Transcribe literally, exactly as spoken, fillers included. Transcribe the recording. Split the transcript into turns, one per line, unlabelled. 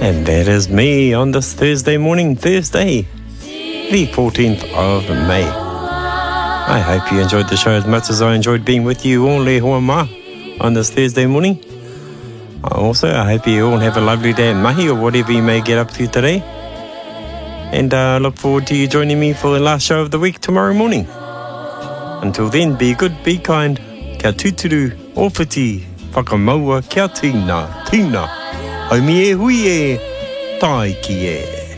And that is me on this Thursday morning, Thursday, the fourteenth of May. I hope you enjoyed the show as much as I enjoyed being with you all e hoa ma on this Thursday morning. Also, I hope you all have a lovely day at mahi or whatever you may get up to today. And I uh, look forward to you joining me for the last show of the week tomorrow morning. Until then, be good, be kind. Kia tuturu, ofiti, whakamaua, kia tina, tina. Haumi e hui e, tai ki e.